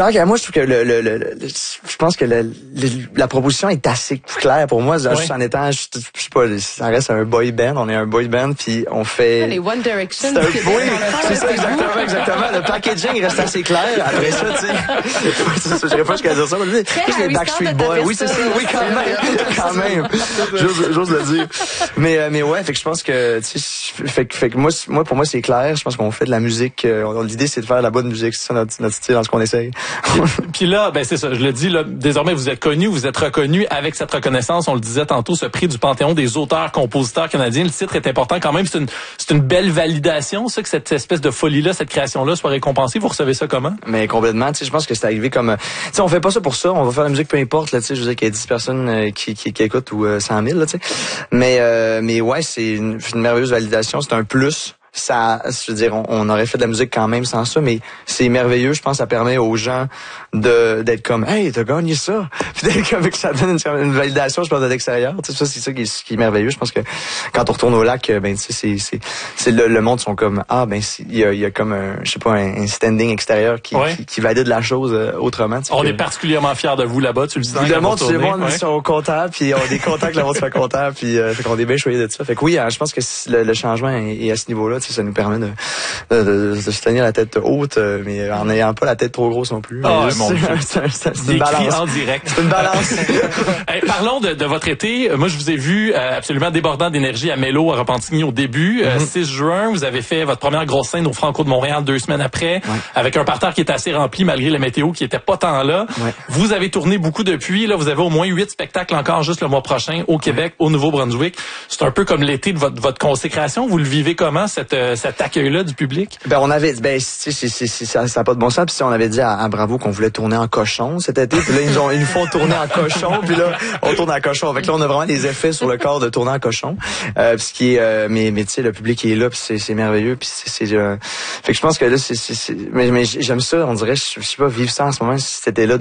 Tant qu'à moi, je trouve que je pense que la proposition est assez claire pour moi. Juste en étant, je sais pas, ça reste un boy band. On est un boy band, puis on fait... Les One Direction. Oui, c'est ça, exactement. Le packaging reste assez clair. Après ça, tu sais, je dirais pas jusqu'à dire ça. Plus les Backstreet Boys. Oui, c'est ça. Oui, quand même. J'ose le dire. Mais ouais, fait que je pense que, tu sais, fait que moi, pour moi, c'est clair. Je pense qu'on fait de la musique. L'idée, c'est de faire de la bonne musique. C'est ça notre style, dans ce qu'on essaye. Puis là, ben c'est ça, je le dis, là, désormais vous êtes connu, vous êtes reconnu avec cette reconnaissance, on le disait tantôt, ce prix du Panthéon des auteurs-compositeurs canadiens. Le titre est important quand même, c'est une belle validation, ça, que cette espèce de folie-là, cette création-là soit récompensée. Vous recevez ça comment? Mais complètement, tu sais, je pense que c'est arrivé comme... Tu sais, on fait pas ça pour ça, on va faire la musique peu importe, là, tu sais, je veux dire qu'il y a 10 personnes qui écoutent ou 100 000, là, tu sais. Mais ouais, c'est une merveilleuse validation, c'est un plus. Ça, je veux dire, on aurait fait de la musique quand même sans ça, mais c'est merveilleux. Je pense que ça permet aux gens d'être comme, hey, t'as gagné ça. Puis d'être comme que ça donne une validation, je pense, de l'extérieur. Tu sais, ça, c'est ça qui est merveilleux. Je pense que quand on retourne au lac, ben, tu sais, c'est le monde sont comme, ah, ben, il y a comme un, je sais pas, un standing extérieur qui valide la chose autrement. On est particulièrement fiers de vous là-bas, tu le dis. Le monde, c'est bon, ils sont contents, puis on est contents que le monde soit content, puis fait qu'on est bien choyés de ça. Fait que oui, je pense que le changement est à ce niveau-là. Ça nous permet de se tenir la tête haute, mais en n'ayant pas la tête trop grosse non plus. C'est une balance. En direct. C'est une balance. Hey, parlons de votre été. Moi, je vous ai vu absolument débordant d'énergie à Mélo, à Repentigny au début. 6 juin, vous avez fait votre première grosse scène au Franco de Montréal 2 semaines après, avec un parterre qui était assez rempli malgré la météo qui était pas tant là. Vous avez tourné beaucoup depuis. Là, vous avez au moins 8 spectacles encore juste le mois prochain au Québec, au Nouveau-Brunswick. C'est un peu comme l'été de votre consécration. Vous le vivez comment, cet accueil-là du public? Ben, on avait, ça n'a pas de bon sens. Puis on avait dit à Bravo qu'on voulait tourner en cochon cet été. Puis là, ils nous font tourner en cochon. Puis là, on tourne en cochon. Fait que là, on a vraiment des effets sur le corps de tourner en cochon. Ce qui est, mais tu sais, le public est là. Puis c'est merveilleux. Puis fait que je pense que là, mais j'aime ça. On dirait, je sais pas, vivre ça en ce moment. Cet été-là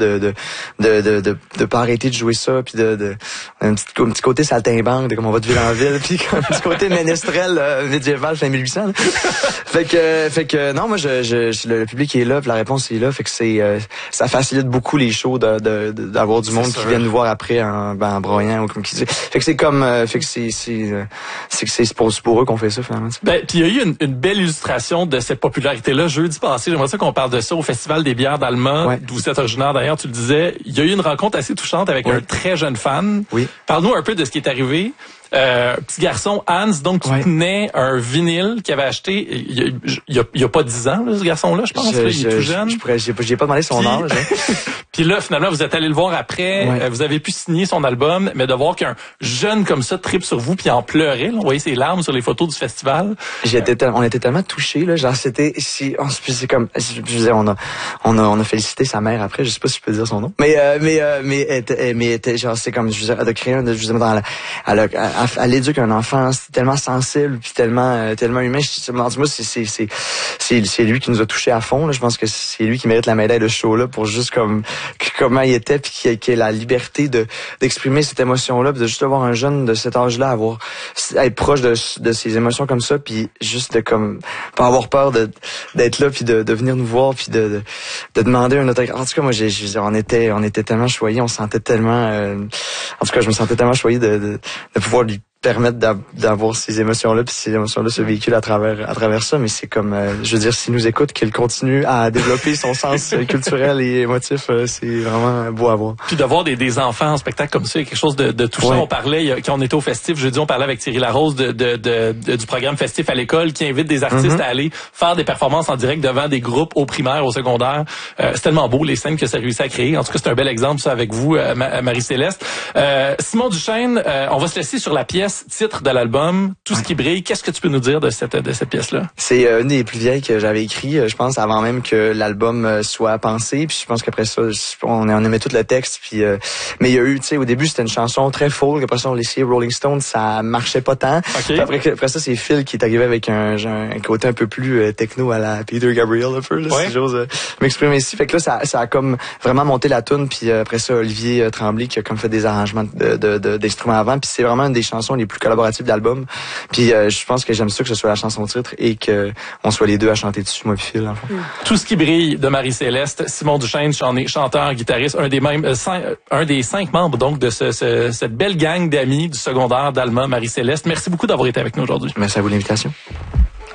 de pas arrêter de jouer ça. Puis un petit côté saltimbanque, de comme on va de ville en ville. Puis un petit côté ménestrel médiéval fin 1800. Fait que non, moi le public est là, puis la réponse est là, fait que ça facilite beaucoup les shows d'avoir du monde qui vient nous voir après en broyant ou comme qui dit. Fait que c'est comme c'est pour eux qu'on fait ça finalement. Ben puis il y a eu une belle illustration de cette popularité là jeudi passé. J'aimerais ça qu'on parle de ça au Festival des bières d'Alma, d'où c'est originaire d'ailleurs, tu le disais. Il y a eu une rencontre assez touchante avec un très jeune fan. Oui. Parle-nous un peu de ce qui est arrivé. Petit garçon, Hans, donc tu tenais un vinyle qu'il avait acheté il y a pas 10 ans, là, ce garçon-là, je pense. Il est tout jeune. J'ai pas demandé son âge. Puis là, finalement, vous êtes allé le voir après. Vous avez pu signer son album, mais de voir qu'un jeune comme ça tripe sur vous puis en pleurait. Là, on voyait ses larmes sur les photos du festival. On était tellement touchés, là. Genre, c'est comme, je veux dire, on a félicité sa mère après. Je sais pas si je peux dire son nom. Mais genre, c'est comme, je veux dire, de créer elle éduque un enfant, c'est tellement sensible puis tellement humain. Moi, c'est lui qui nous a touchés à fond. Là. Je pense que c'est lui qui mérite la médaille de ce show-là pour juste comment il était puis qu'il ait la liberté d'exprimer cette émotion-là, puis de juste avoir un jeune de cet âge-là être proche de ses émotions comme ça, puis juste de comme pas avoir peur d'être là puis de venir nous voir puis de demander un autographe. En tout cas, moi, on était tellement choyés, on se sentait tellement. En tout cas, je me sentais tellement choyé de pouvoir lui permettre d'avoir ces émotions-là, puis ces émotions-là se véhiculent à travers ça, mais c'est comme, je veux dire, s'il nous écoute, qu'il continue à développer son sens culturel et émotif, c'est vraiment beau à voir. Puis d'avoir des enfants en spectacle comme ça, il y a quelque chose de touchant. On parlait, quand on était au festif, jeudi, on parlait avec Thierry Larose du programme Festif à l'école, qui invite des artistes à aller faire des performances en direct devant des groupes au primaire, au secondaire. C'est tellement beau, les scènes que ça réussit à créer. En tout cas, c'est un bel exemple, ça, avec vous, Marie-Céleste. Simon Duchesne, on va se laisser sur la pièce titre de l'album, Tout ce qui brille. Qu'est-ce que tu peux nous dire de cette pièce-là? C'est une des plus vieilles que j'avais écrit, je pense, avant même que l'album soit pensé. Puis je pense qu'après ça, on aimait tout le texte. Puis mais il y a eu, tu sais, au début, c'était une chanson très folk. Après ça, on laissait Rolling Stones, ça marchait pas tant. Okay. Après ça, c'est Phil qui est arrivé avec un côté un peu plus techno à la Peter Gabriel, un peu, là, si j'ose m'exprimer ici. Fait que là, ça a comme vraiment monté la toune. Puis après ça, Olivier Tremblay qui a comme fait des arrangements d'instruments avant. Puis c'est vraiment une des chansons les plus collaboratifs d'album. Puis je pense que j'aime ça que ce soit la chanson titre et que on soit les deux à chanter dessus, moi puis Phil, dans le fond. Tout ce qui brille de Marie-Céleste, Simon Duchesne, chanteur, guitariste, un des 5 membres donc de cette belle gang d'amis du secondaire d'Alma, Marie-Céleste. Merci beaucoup d'avoir été avec nous aujourd'hui. Merci à vous de l'invitation.